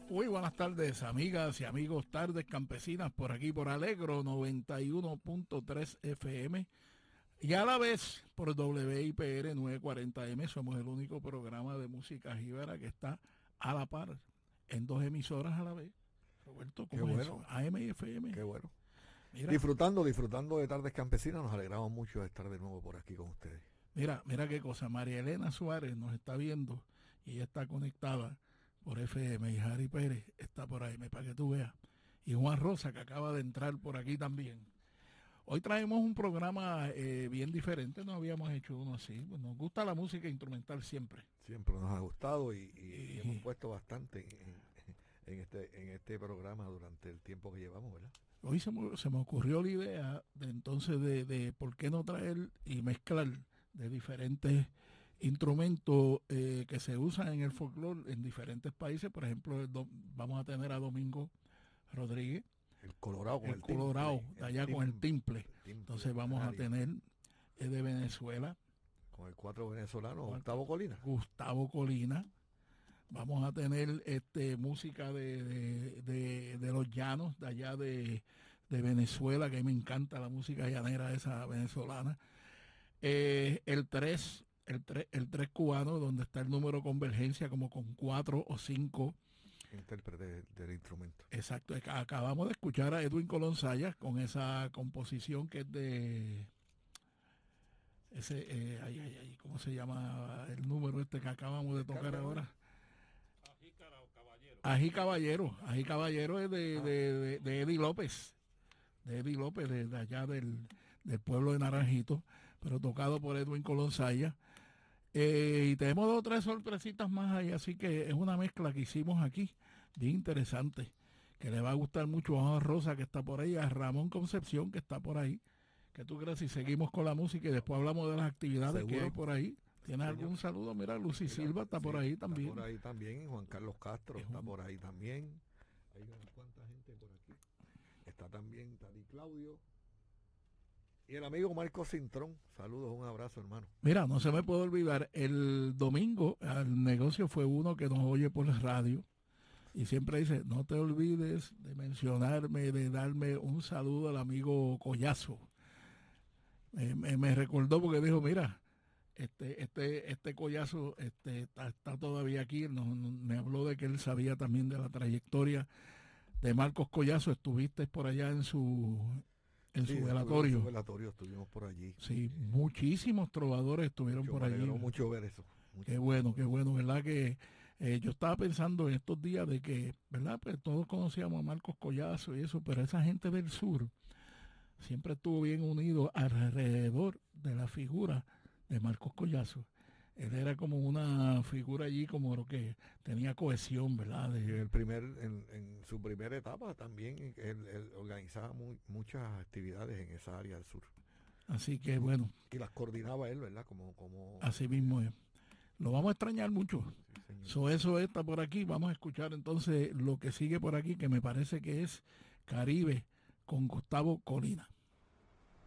Muy buenas tardes, amigas y amigos, tardes campesinas, por aquí por Alegro 91.3 FM y a la vez por WIPR 940M. Somos el único programa de música jíbara que está a la par en dos emisoras a la vez. Roberto, Qué ¿cómo es bueno, eso? AM y FM. qué bueno. Mira, Disfrutando de Tardes Campesinas, nos alegramos mucho de estar de nuevo por aquí con ustedes. mira qué cosa. María Elena Suárez nos está viendo y ella está conectada por FM y Jari Pérez está por ahí, para que tú veas. Y Juan Rosa, que acaba de entrar por aquí también. Hoy traemos un programa bien diferente, no habíamos hecho uno así. Pues nos gusta la música instrumental siempre. Siempre nos ha gustado y hemos Y puesto bastante en este programa durante el tiempo que llevamos, ¿verdad? hoy se me ocurrió la idea de entonces de por qué no traer y mezclar de diferentes instrumentos que se usan en el folclore en diferentes países. Por ejemplo, vamos a tener a Domingo Rodríguez, El Colorado con el el Colorado, timple, de allá con el timple. el timple Entonces vamos a canario, tener de Venezuela, con el cuatro venezolano, con Gustavo Colina. Gustavo Colina. Vamos a tener música de los llanos, de allá de Venezuela, que me encanta la música llanera esa venezolana. El tres cubano, donde está el número convergencia, como con 4 o 5. Intérprete del instrumento. Exacto. Acabamos de escuchar a Edwin Colonsayas con esa composición que es de ese, ¿cómo se llama el número este que acabamos de tocar ahora? Ají Caballero es de Eddie López, de allá del pueblo de Naranjito, pero tocado por Edwin Colonsaya. Y tenemos 2 o 3 sorpresitas más ahí, así que es una mezcla que hicimos aquí, bien interesante, que le va a gustar mucho a Juan Rosa, que está por ahí, a Ramón Concepción, que está por ahí. ¿Qué tú crees si seguimos con la música y después hablamos de las actividades que hay ¿Seguro? por ahí? Sí, ¿Tienes señor. algún saludo? Mira, Lucy Mira, Silva está sí, por ahí está también. por ahí también. Juan Carlos Castro Es está un- por ahí también. Hay unas cuantas gente por aquí. Está también Tati Claudio. Y el amigo Marco Cintrón. Saludos, un abrazo, hermano. Mira, no se me puede olvidar, el domingo al negocio fue uno que nos oye por la radio y siempre dice, no te olvides de mencionarme, de darme un saludo al amigo Collazo. Me recordó porque dijo, mira, este Collazo está todavía aquí, me habló de que él sabía también de la trayectoria de Marcos Collazo, estuviste por allá en su Sí, estuvimos en su velatorio. velatorio, estuvimos por allí. Sí, muchísimos trovadores estuvieron Mucho, por me allí. alegró mucho ver eso. Mucho. Qué bueno, ¿verdad? Que yo estaba pensando en estos días de que, ¿verdad? Pues todos conocíamos a Marcos Collazo y eso, pero esa gente del sur siempre estuvo bien unido alrededor de la figura de Marcos Collazo. Él era como una figura allí como lo que tenía cohesión, ¿verdad? Y en su primera etapa también él organizaba muchas actividades en esa área del sur. Así que bueno, Y las coordinaba él, ¿verdad? Como así mismo es. Lo vamos a extrañar mucho. sí, señor. Eso está por aquí. Vamos a escuchar entonces lo que sigue por aquí, que me parece que es Caribe con Gustavo Colina.